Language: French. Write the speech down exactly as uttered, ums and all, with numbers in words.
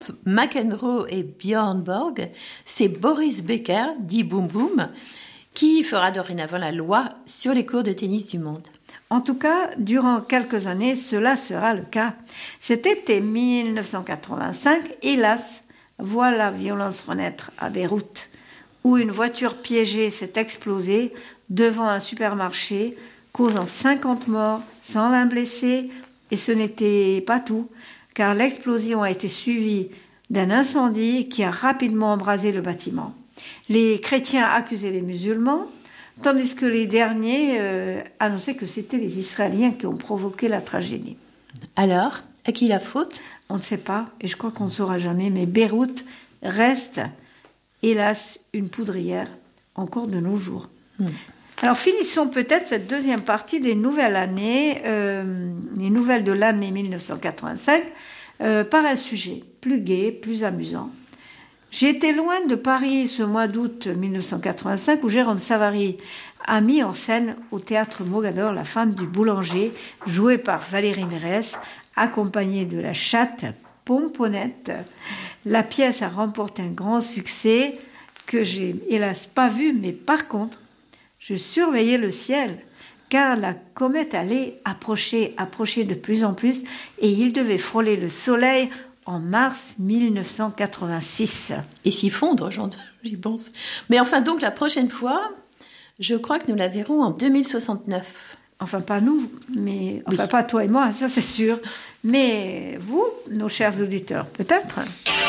McEnroe et Björn Borg, c'est Boris Becker, dit Boum Boum, qui fera dorénavant la loi sur les cours de tennis du monde. En tout cas, durant quelques années, cela sera le cas. Cet été dix-neuf cent quatre-vingt-cinq, hélas, voit la violence renaître à Beyrouth, où une voiture piégée s'est explosée devant un supermarché, causant cinquante morts, cent vingt blessés, et ce n'était pas tout, car l'explosion a été suivie d'un incendie qui a rapidement embrasé le bâtiment. Les chrétiens accusaient les musulmans, tandis que les derniers euh, annonçaient que c'était les Israéliens qui ont provoqué la tragédie. Alors, à qui la faute ? On ne sait pas, et je crois qu'on ne saura jamais, mais Beyrouth reste, hélas, une poudrière encore de nos jours. Hmm. Alors, finissons peut-être cette deuxième partie des nouvelles années, euh, les nouvelles de l'année dix-neuf cent quatre-vingt-cinq, euh, par un sujet plus gai, plus amusant. J'étais loin de Paris ce mois d'août dix-neuf cent quatre-vingt-cinq où Jérôme Savary a mis en scène au théâtre Mogador La femme du boulanger, jouée par Valérie Mérès, accompagnée de la chatte Pomponnette. La pièce a remporté un grand succès que j'ai hélas pas vu, mais par contre, je surveillais le ciel car la comète allait approcher, approcher de plus en plus et il devait frôler le soleil en mars dix-neuf cent quatre-vingt-six. Et s'y fondre, j'y pense. Mais enfin, donc, la prochaine fois, je crois que nous la verrons en deux mille soixante-neuf. Enfin, pas nous, mais... Enfin, oui. Pas toi et moi, ça c'est sûr. Mais vous, nos chers auditeurs, peut-être.